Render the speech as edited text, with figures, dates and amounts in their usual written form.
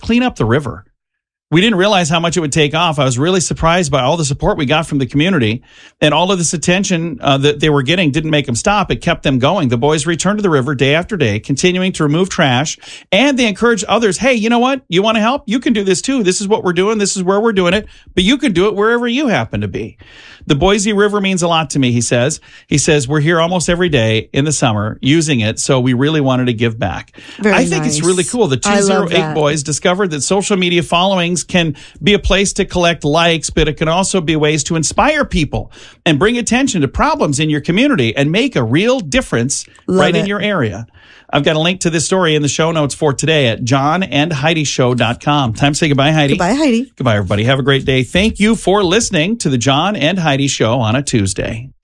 clean up the river. We didn't realize how much it would take off. I was really surprised by all the support we got from the community, and all of this attention that they were getting didn't make them stop. It kept them going. The boys returned to the river day after day, continuing to remove trash, and they encouraged others, hey, you know what? You want to help? You can do this too. This is what we're doing. This is where we're doing it, but you can do it wherever you happen to be. The Boise River means a lot to me, he says. He says, we're here almost every day in the summer using it, so we really wanted to give back. I think it's really cool. The 208 boys discovered that social media followings can be a place to collect likes, but it can also be ways to inspire people and bring attention to problems in your community and make a real difference in your area. I've got a link to this story in the show notes for today at johnandheidishow.com. Time to say goodbye, Heidi. Goodbye, Heidi. Goodbye, everybody. Have a great day. Thank you for listening to the John and Heidi Show on a Tuesday.